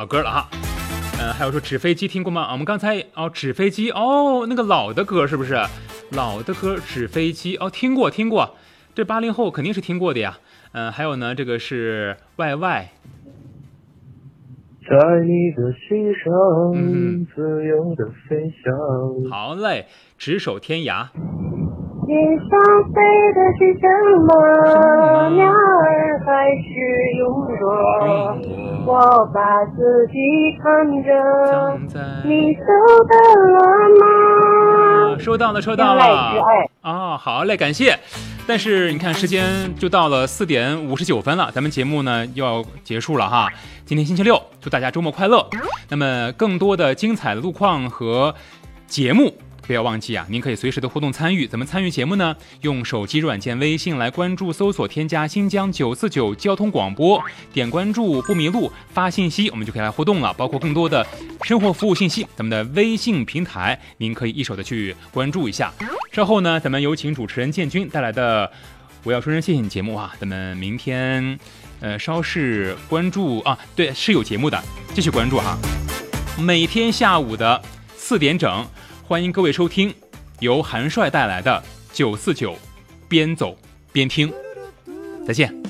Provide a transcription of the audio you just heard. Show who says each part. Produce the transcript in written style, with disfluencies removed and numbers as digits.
Speaker 1: 老歌了哈。还有说纸飞机听过吗？我们刚才纸飞机那个老的歌是不是？老的歌纸飞机听过，这80后肯定是听过的呀。还有呢，这个是 YY。
Speaker 2: 在你的心上，自由的飞翔。
Speaker 1: 好嘞，执手天涯。
Speaker 3: 天上飞的是什么？鸟儿还是云朵？我把自己藏着，你收到了吗？
Speaker 1: 收到了。好嘞，感谢。但是你看，时间就到了4点59分了，咱们节目呢又要结束了哈。今天星期六，祝大家周末快乐。那么更多的精彩的路况和节目，不要忘记您可以随时的互动参与。怎么参与节目呢？用手机软件微信来关注、搜索、添加新疆949交通广播，点关注不迷路，发信息我们就可以来互动了。包括更多的生活服务信息，咱们的微信平台您可以一手的去关注一下。稍后呢，咱们有请主持人建军带来的我要说声谢谢你节目咱们明天稍事关注对，是有节目的，继续关注每天下午的4点整，欢迎各位收听由韩帅带来的949边走边听，再见。